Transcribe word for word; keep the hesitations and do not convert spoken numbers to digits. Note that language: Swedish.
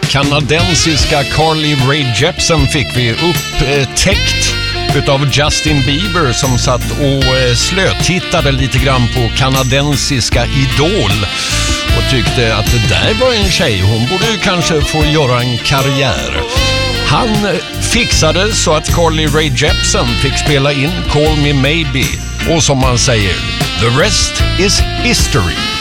Kanadensiska Carly Rae Jepsen fick vi upptäckt utav Justin Bieber som satt och slötittade lite grann på kanadensiska Idol och tyckte att det där var en tjej, hon borde ju kanske få göra en karriär. Han fixade så att Carly Rae Jepsen fick spela in Call Me Maybe och som man säger, the rest is history.